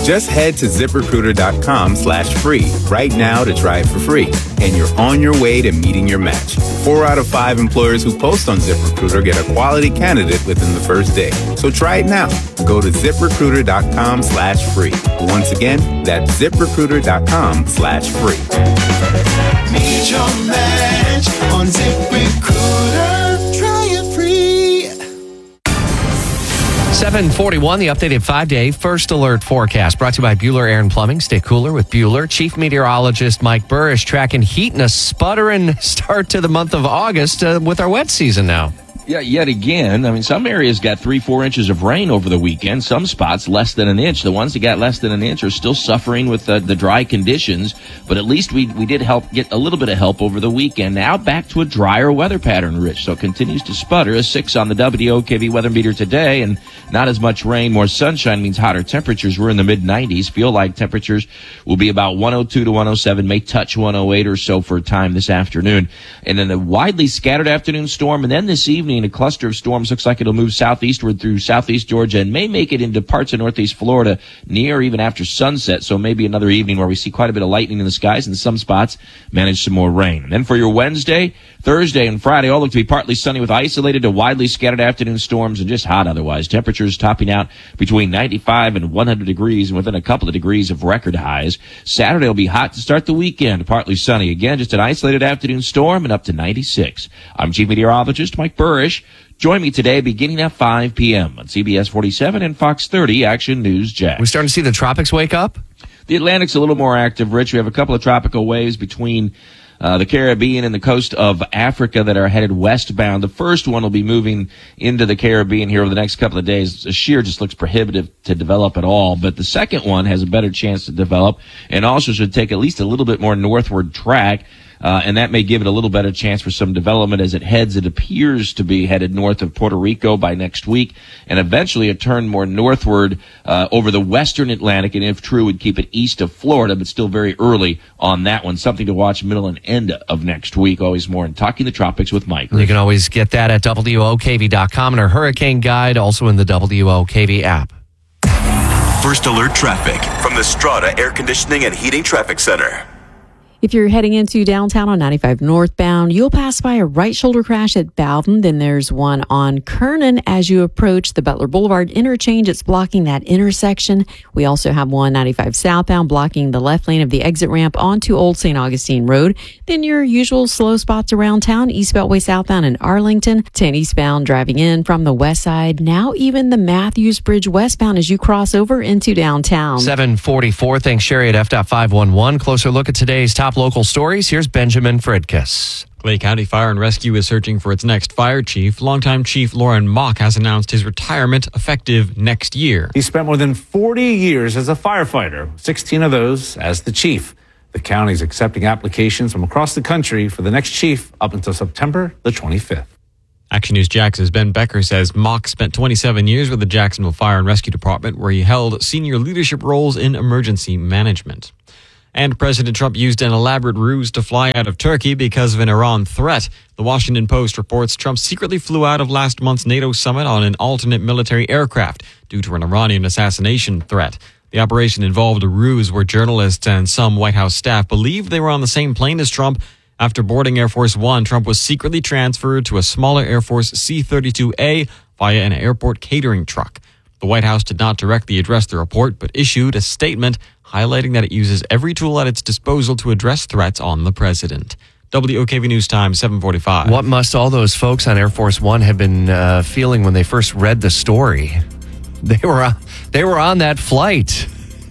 Just head to ZipRecruiter.com/free right now to try it for free. And you're on your way to meeting your match. 4 out of 5 employers who post on ZipRecruiter get a quality candidate within the first day. So try it now. Go to ZipRecruiter.com/free. Once again, that's ZipRecruiter.com/free. Meet your match on ZipRecruiter. Try it free. 741, the updated 5-day first alert forecast brought to you by Bueller Air and Plumbing. Stay cooler with Bueller. Chief Meteorologist Mike Burrish tracking heat and a sputtering start to the month of August with our wet season now. Yeah, yet again, I mean, some areas got 3-4 inches of rain over the weekend. Some spots less than an inch. The ones that got less than an inch are still suffering with the dry conditions. But at least we did get a little bit of help over the weekend. Now back to a drier weather pattern, Rich. So it continues to sputter. A 6 on the WOKV weather meter today, and not as much rain. More sunshine means hotter temperatures. We're in the mid-90s. Feel like temperatures will be about 102 to 107, may touch 108 or so for a time this afternoon. And then a widely scattered afternoon storm. And then this evening, a cluster of storms looks like it'll move southeastward through southeast Georgia and may make it into parts of northeast Florida near or even after sunset. So maybe another evening where we see quite a bit of lightning in the skies and some spots manage some more rain. And then for your Wednesday, Thursday, and Friday all look to be partly sunny with isolated to widely scattered afternoon storms and just hot otherwise. Temperatures topping out between 95 and 100 degrees and within a couple of degrees of record highs. Saturday will be hot to start the weekend, partly sunny. Again, just an isolated afternoon storm and up to 96. I'm Chief Meteorologist Mike Burrish. Join me today beginning at 5 p.m. on CBS 47 and Fox 30 Action News Jax. We're starting to see the tropics wake up? The Atlantic's a little more active, Rich. We have a couple of tropical waves between the Caribbean and the coast of Africa that are headed westbound. The first one will be moving into the Caribbean here over the next couple of days. The shear just looks prohibitive to develop at all, but the second one has a better chance to develop and also should take at least a little bit more northward track. And that may give it a little better chance for some development as it heads. It appears to be headed north of Puerto Rico by next week, and eventually a turn more northward over the western Atlantic, and if true, would keep it east of Florida, but still very early on that one. Something to watch middle and end of next week. Always more in Talking the Tropics with Mike. You can always get that at WOKV.com and our hurricane guide, also in the WOKV app. First alert traffic from the Strata Air Conditioning and Heating Traffic Center. If you're heading into downtown on 95 northbound, you'll pass by a right shoulder crash at Bowden. Then there's one on Kernan as you approach the Butler Boulevard interchange. It's blocking that intersection. We also have one 95 southbound blocking the left lane of the exit ramp onto Old St. Augustine Road. Then your usual slow spots around town, East Beltway southbound in Arlington, 10 eastbound driving in from the west side. Now even the Matthews Bridge westbound as you cross over into downtown. 744. Thanks, Sherry at F.511. Closer look at today's top local stories. Here's Benjamin Fridkiss. Clay County Fire and Rescue is searching for its next fire chief. Longtime Chief Lauren Mock has announced his retirement effective next year. He spent more than 40 years as a firefighter, 16 of those as the chief. The county is accepting applications from across the country for the next chief up until September the 25th. Action News Jax's Ben Becker says Mock spent 27 years with the Jacksonville Fire and Rescue Department, where he held senior leadership roles in emergency management. And President Trump used an elaborate ruse to fly out of Turkey because of an Iran threat. The Washington Post reports Trump secretly flew out of last month's NATO summit on an alternate military aircraft due to an Iranian assassination threat. The operation involved a ruse where journalists and some White House staff believed they were on the same plane as Trump. After boarding Air Force One, Trump was secretly transferred to a smaller Air Force C-32A via an airport catering truck. The White House did not directly address the report, but issued a statement highlighting that it uses every tool at its disposal to address threats on the president. WOKV News Time, 7:45. What must all those folks on Air Force One have been feeling when they first read the story? They were on that flight.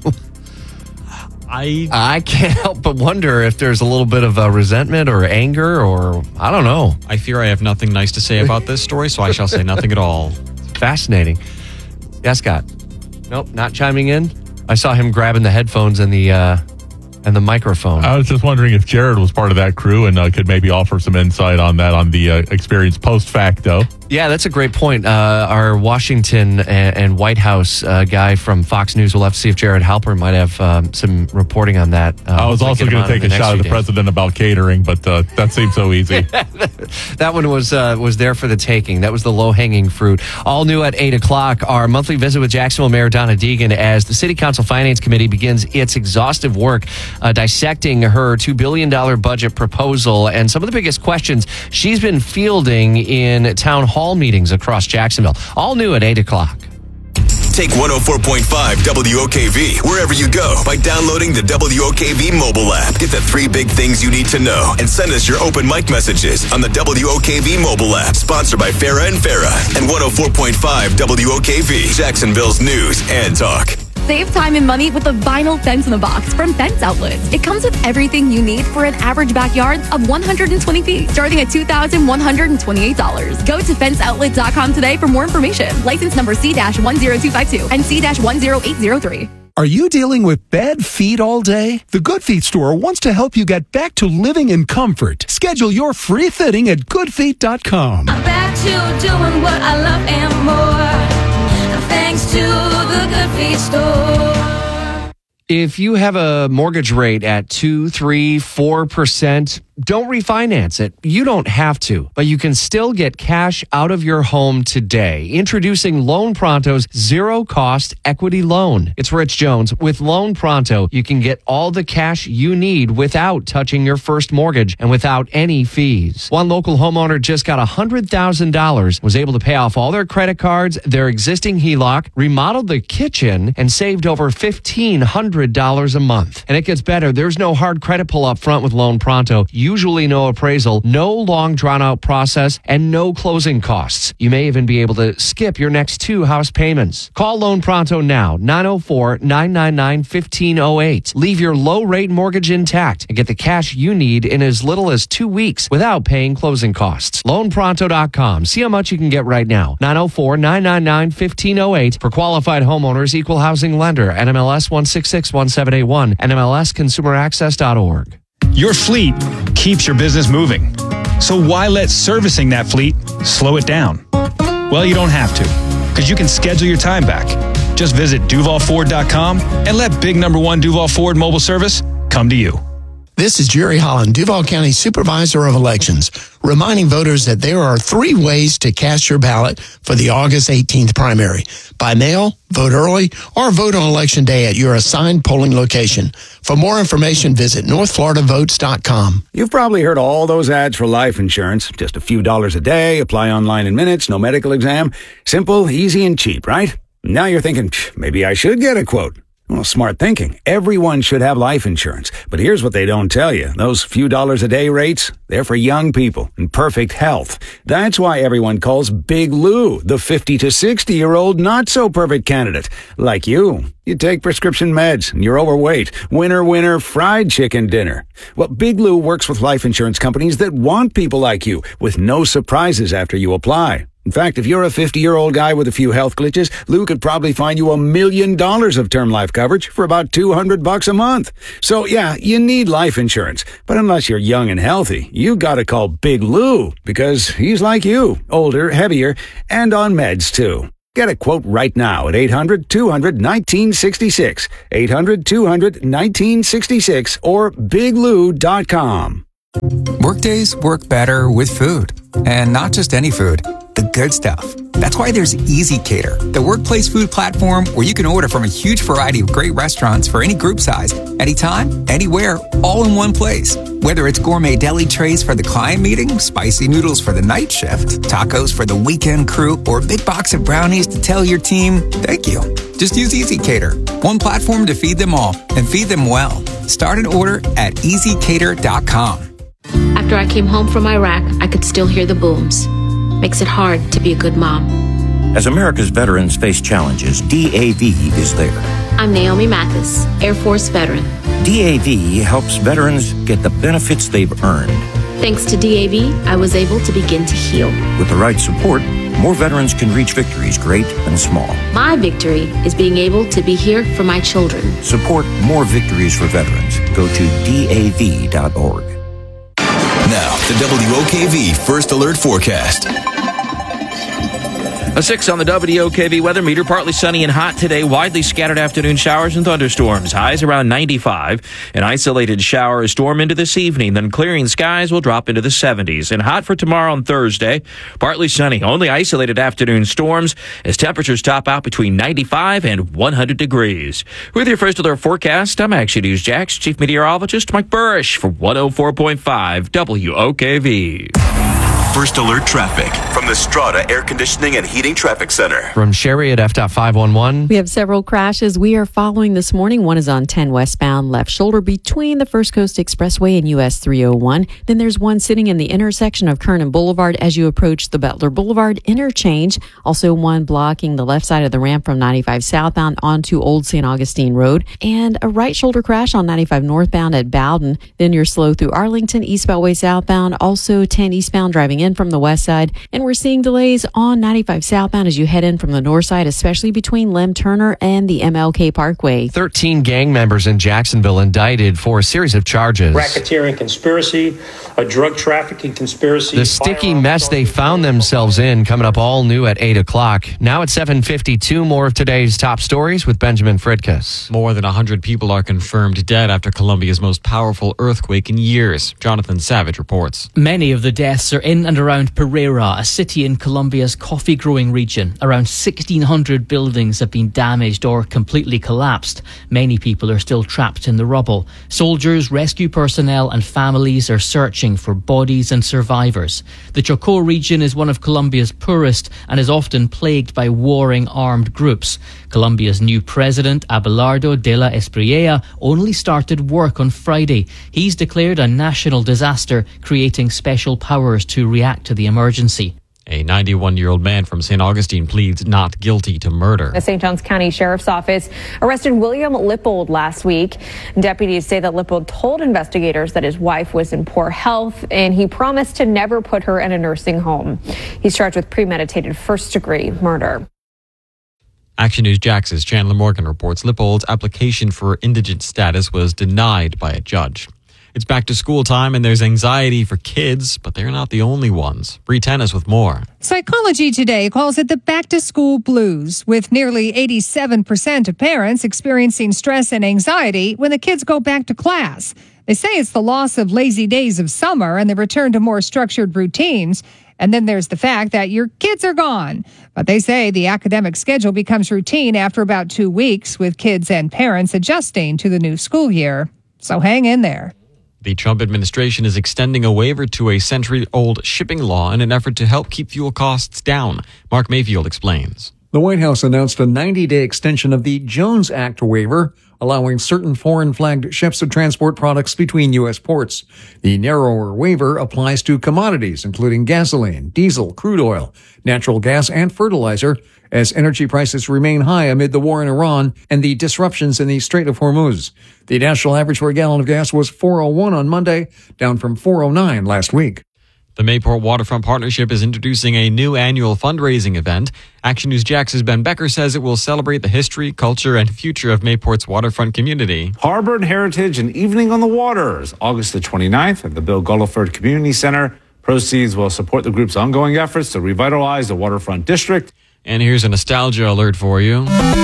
I can't help but wonder if there's a little bit of resentment or anger or I don't know. I fear I have nothing nice to say about this story, so I shall say nothing at all. Fascinating. Yeah, Scott. Nope, not chiming in. I saw him grabbing the headphones and the microphone. I was just wondering if Jared was part of that crew and could maybe offer some insight on that on the experience post facto. Yeah, that's a great point. Our Washington and White House guy from Fox News, will have to see if Jared Halpern might have some reporting on that. I was also going to take a shot at the president about catering, but that seemed so easy. That one was there for the taking. That was the low-hanging fruit. All new at 8 o'clock, our monthly visit with Jacksonville Mayor Donna Deegan as the City Council Finance Committee begins its exhaustive work dissecting her $2 billion budget proposal and some of the biggest questions she's been fielding in town hall meetings across Jacksonville. All new at 8 o'clock. Take 104.5 WOKV wherever you go by downloading the WOKV mobile app. Get the 3 big things you need to know and send us your open mic messages on the WOKV mobile app. Sponsored by Farah and Farah and 104.5 WOKV, Jacksonville's news and talk. Save time and money with a vinyl fence in a box from Fence Outlets. It comes with everything you need for an average backyard of 120 feet, starting at $2,128. Go to fenceoutlet.com today for more information. License number C-10252 and C-10803. Are you dealing with bad feet all day? The Good Feet store wants to help you get back to living in comfort. Schedule your free fitting at goodfeet.com. I'm back to doing what I love and more. Thanks to the Good Feet store. If you have a mortgage rate at 2%, 3%, 4%, don't refinance it. You don't have to, but you can still get cash out of your home today. Introducing Loan Pronto's zero-cost equity loan. It's Rich Jones. With Loan Pronto, you can get all the cash you need without touching your first mortgage and without any fees. One local homeowner just got $100,000, was able to pay off all their credit cards, their existing HELOC, remodeled the kitchen, and saved over $1,500 a month. And it gets better. There's no hard credit pull up front with Loan Pronto. Usually no appraisal, no long drawn-out process, and no closing costs. You may even be able to skip your next 2 house payments. Call Loan Pronto now, 904-999-1508. Leave your low-rate mortgage intact and get the cash you need in as little as 2 weeks without paying closing costs. LoanPronto.com. See how much you can get right now. 904-999-1508 for qualified homeowners, equal housing lender, NMLS 1661781, NMLSconsumeraccess.org. Your fleet keeps your business moving. So why let servicing that fleet slow it down? Well, you don't have to, because you can schedule your time back. Just visit DuvalFord.com and let big number 1 Duval Ford mobile service come to you. This is Jerry Holland, Duval County Supervisor of Elections, reminding voters that there are 3 ways to cast your ballot for the August 18th primary: by mail, vote early, or vote on Election Day at your assigned polling location. For more information, visit NorthFloridaVotes.com. You've probably heard all those ads for life insurance. Just a few dollars a day, apply online in minutes, no medical exam. Simple, easy, and cheap, right? Now you're thinking, maybe I should get a quote. Well, smart thinking. Everyone should have life insurance. But here's what they don't tell you. Those few dollars a day rates, they're for young people in perfect health. That's why everyone calls Big Lou the 50 to 60-year-old not-so-perfect candidate. Like you. You take prescription meds and you're overweight. Winner, winner, fried chicken dinner. Well, Big Lou works with life insurance companies that want people like you with no surprises after you apply. In fact, if you're a 50-year-old guy with a few health glitches, Lou could probably find you $1 million of term life coverage for about $200 a month. So yeah, you need life insurance. But unless you're young and healthy, you gotta call Big Lou because he's like you, older, heavier, and on meds too. Get a quote right now at 800-200-1966, 800-200-1966, or biglou.com. Workdays work better with food, and not just any food. The good stuff. That's why there's Easy Cater, the workplace food platform where you can order from a huge variety of great restaurants for any group size, anytime, anywhere, all in one place. Whether it's gourmet deli trays for the client meeting, spicy noodles for the night shift, tacos for the weekend crew, or a big box of brownies to tell your team, thank you. Just use Easy Cater, one platform to feed them all and feed them well. Start an order at EasyCater.com. After I came home from Iraq, I could still hear the booms. Makes it hard to be a good mom. As America's veterans face challenges, DAV is there. I'm Naomi Mathis, Air Force veteran. DAV helps veterans get the benefits they've earned. Thanks to DAV, I was able to begin to heal. With the right support, more veterans can reach victories, great and small. My victory is being able to be here for my children. Support more victories for veterans. Go to DAV.org. Now, the WOKV First Alert Forecast. A 6 on the WOKV weather meter. Partly sunny and hot today. Widely scattered afternoon showers and thunderstorms. Highs around 95. An isolated shower or storm into this evening. Then clearing skies will drop into the 70s. And hot for tomorrow on Thursday. Partly sunny. Only isolated afternoon storms as temperatures top out between 95 and 100 degrees. With your first alert forecast, I'm Action News Jax Chief Meteorologist Mike Burrish for 104.5 WOKV. First alert traffic from the Strata Air Conditioning and Heating Traffic Center. From Sherry at F.511. We have several crashes we are following this morning. One is on 10 westbound, left shoulder between the First Coast Expressway and US 301. Then there's one sitting in the intersection of Kernan Boulevard as you approach the Butler Boulevard interchange. Also one blocking the left side of the ramp from 95 southbound onto Old St. Augustine Road. And a right shoulder crash on 95 northbound at Bowden. Then you're slow through Arlington, East Beltway southbound. Also 10 eastbound driving in from the west side. And we're seeing delays on 95 southbound as you head in from the north side, especially between Lem Turner and the MLK Parkway. 13 gang members in Jacksonville indicted for a series of charges. Racketeering conspiracy, a drug trafficking conspiracy. The sticky mess they found themselves in coming up all new at 8 o'clock. Now at 7:52, more of today's top stories with Benjamin Fridkus. More than 100 people are confirmed dead after Colombia's most powerful earthquake in years. Jonathan Savage reports. Many of the deaths are in and around Pereira, a city in Colombia's coffee-growing region. Around 1,600 buildings have been damaged or completely collapsed. Many people are still trapped in the rubble. Soldiers, rescue personnel and families are searching for bodies and survivors. The Chocó region is one of Colombia's poorest and is often plagued by warring armed groups. Colombia's new president, Abelardo de la Espriella, only started work on Friday. He's declared a national disaster, creating special powers to react to the emergency. A 91-year-old man from St. Augustine pleads not guilty to murder. The St. Johns County Sheriff's Office arrested William Lippold last week. Deputies say that Lippold told investigators that his wife was in poor health and he promised to never put her in a nursing home. He's charged with premeditated first-degree murder. Action News Jax's Chandler Morgan reports Lippold's application for indigent status was denied by a judge. It's back to school time and there's anxiety for kids, but they're not the only ones. Bree Tennis with more. Psychology Today calls it the back-to-school blues, with nearly 87% of parents experiencing stress and anxiety when the kids go back to class. They say it's the loss of lazy days of summer and the return to more structured routines. And then there's the fact that your kids are gone. But they say the academic schedule becomes routine after about 2 weeks, with kids and parents adjusting to the new school year. So hang in there. The Trump administration is extending a waiver to a century-old shipping law in an effort to help keep fuel costs down. Mark Mayfield explains. The White House announced a 90-day extension of the Jones Act waiver, allowing certain foreign-flagged ships to transport products between U.S. ports. The narrower waiver applies to commodities, including gasoline, diesel, crude oil, natural gas, and fertilizer, as energy prices remain high amid the war in Iran and the disruptions in the Strait of Hormuz. The national average for a gallon of gas was $4.01 on Monday, down from $4.09 last week. The Mayport Waterfront Partnership is introducing a new annual fundraising event. Action News Jax's Ben Becker says it will celebrate the history, culture, and future of Mayport's waterfront community. Harbor and Heritage and Evening on the Waters, August the 29th at the Bill Gulliford Community Center. Proceeds will support the group's ongoing efforts to revitalize the waterfront district. And here's a nostalgia alert for you.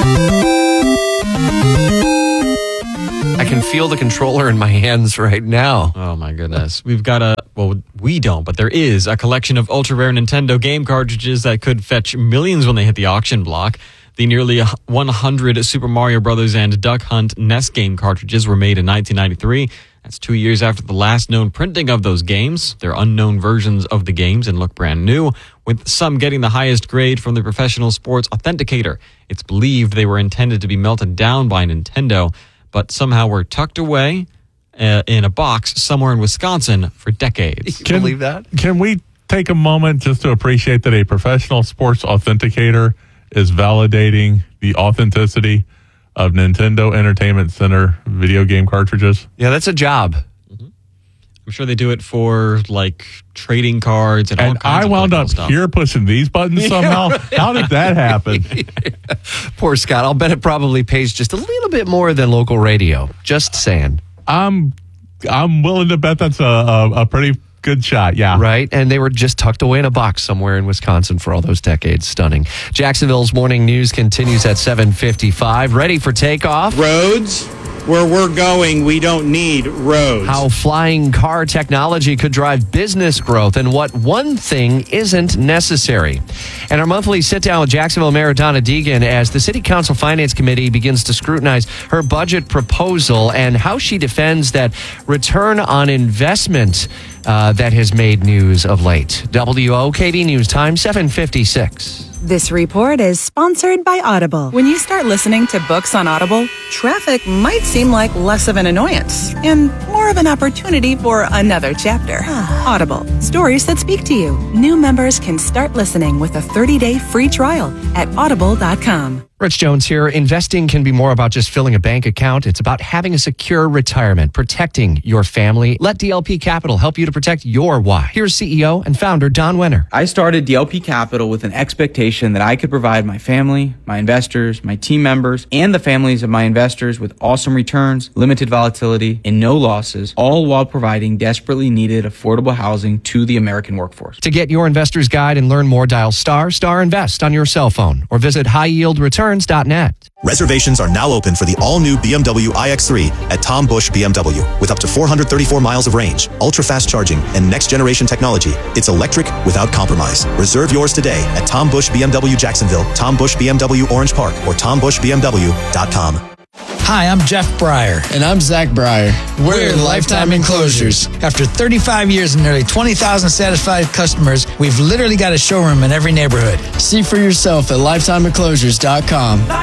I can feel the controller in my hands right now. Oh my goodness. We've got we don't, but there is a collection of ultra-rare Nintendo game cartridges that could fetch millions when they hit the auction block. The nearly 100 Super Mario Bros. And Duck Hunt NES game cartridges were made in 1993. That's 2 years after the last known printing of those games. They're unknown versions of the games and look brand new, with some getting the highest grade from the Professional Sports Authenticator. It's believed they were intended to be melted down by Nintendo, but somehow were tucked away in a box somewhere in Wisconsin for decades. Can you believe that? Can we take a moment just to appreciate that a Professional Sports Authenticator is validating the authenticity of Nintendo Entertainment Center video game cartridges? Yeah, that's a job. I'm sure they do it for like trading cards and all kinds I of wound up stuff. here pushing these buttons somehow. How did that happen? Poor Scott. I'll bet it probably pays just a little bit more than local radio. Just saying. I'm willing to bet that's a pretty Good shot, yeah. Right? And they were just tucked away in a box somewhere in Wisconsin for all those decades. Stunning. Jacksonville's morning news continues at 7:55. Ready for takeoff? Roads? Where we're going, we don't need roads. How flying car technology could drive business growth and what one thing isn't necessary. And our monthly sit-down with Jacksonville Mayor Donna Deegan as the City Council Finance Committee begins to scrutinize her budget proposal and how she defends that return on investment that has made news of late. WOKV News Time, 7:56. This report is sponsored by Audible. When you start listening to books on Audible, traffic might seem like less of an annoyance and more of an opportunity for another chapter. Audible, stories that speak to you. New members can start listening with a 30-day free trial at audible.com. Rich Jones here. Investing can be more about just filling a bank account. It's about having a secure retirement, protecting your family. Let DLP Capital help you to protect your why. Here's CEO and founder Don Wenner. I started DLP Capital with an expectation that I could provide my family, my investors, my team members, and the families of my investors with awesome returns, limited volatility, and no losses, all while providing desperately needed affordable housing to the American workforce. To get your investor's guide and learn more, dial ** invest on your cell phone or visit highyieldreturns.net. Reservations are now open for the all-new BMW iX3 at Tom Busch BMW. With up to 434 miles of range, ultra-fast charging, and next-generation technology, it's electric without compromise. Reserve yours today at Tom Busch BMW Jacksonville, Tom Busch BMW Orange Park, or tombuschbmw.com. Hi, I'm Jeff Breyer. And I'm Zach Breyer. We're Lifetime Enclosures. After 35 years and nearly 20,000 satisfied customers, we've literally got a showroom in every neighborhood. See for yourself at lifetimeenclosures.com.